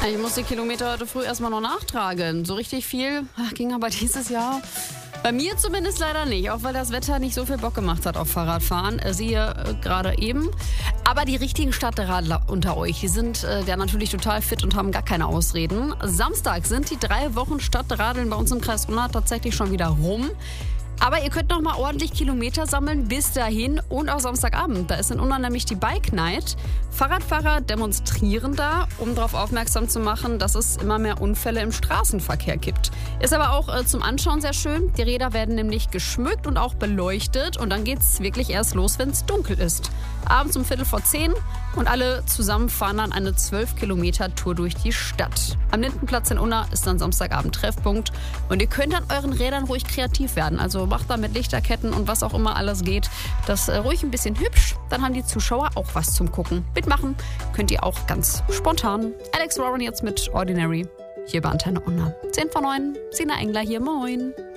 Ich muss die Kilometer heute früh erstmal noch nachtragen. So richtig viel ging aber dieses Jahr bei mir zumindest leider nicht, auch weil das Wetter nicht so viel Bock gemacht hat auf Fahrradfahren. Siehe gerade eben. Aber die richtigen Stadtradler unter euch, die sind ja natürlich total fit und haben gar keine Ausreden. Samstag sind die 3 Wochen Stadtradeln bei uns im Kreis Unna tatsächlich schon wieder rum. Aber ihr könnt noch mal ordentlich Kilometer sammeln bis dahin und auch Samstagabend. Da ist in Unna nämlich die Bike Night. Fahrradfahrer demonstrieren da, um darauf aufmerksam zu machen, dass es immer mehr Unfälle im Straßenverkehr gibt. Ist aber auch zum Anschauen sehr schön. Die Räder werden nämlich geschmückt und auch beleuchtet. Und dann geht's wirklich erst los, wenn es dunkel ist. Abends um 9:45 und alle zusammen fahren dann eine 12-Kilometer-Tour durch die Stadt. Am Lindenplatz in Unna ist dann Samstagabend Treffpunkt. Und ihr könnt an euren Rädern ruhig kreativ werden. Also macht da mit Lichterketten und was auch immer alles geht. Das ruhig ein bisschen hübsch. Dann haben die Zuschauer auch was zum Gucken. Mitmachen könnt ihr auch ganz spontan. Alex Warren jetzt mit Ordinary hier bei Antenne Unna. 10 vor 9, Sina Engler hier, moin.